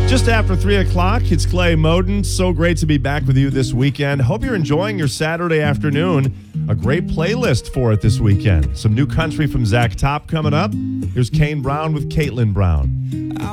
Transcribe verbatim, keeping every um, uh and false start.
Just after three o'clock, it's Clay Moden. So great to be back with you this weekend. Hope you're enjoying your Saturday afternoon. A great playlist for it this weekend. Some new country from Zach Top coming up. Here's Kane Brown with Caitlin Brown.